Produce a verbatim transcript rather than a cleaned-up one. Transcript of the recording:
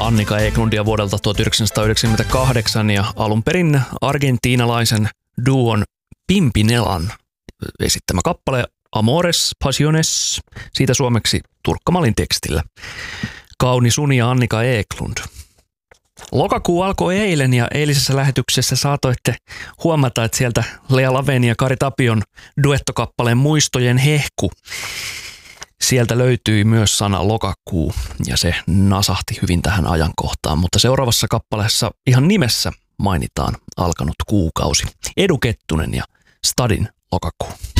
Annika Eklundia vuodelta tuhatyhdeksänsataayhdeksänkymmentäkahdeksan ja alun perin argentiinalaisen duon Pimpinelan esittämä kappale Amores Passiones, siitä suomeksi Turkka-Malin tekstillä. Kauni Suni ja Annika Eklund. Lokakuu alkoi eilen ja eilisessä lähetyksessä saatoitte huomata, että sieltä Lea Laveni ja Kari Tapion duettokappaleen Muistojen hehku. Sieltä löytyi myös sana lokakuu ja se nasahti hyvin tähän ajankohtaan, mutta seuraavassa kappaleessa ihan nimessä mainitaan alkanut kuukausi. Edu Kettunen ja Stadin lokakuu.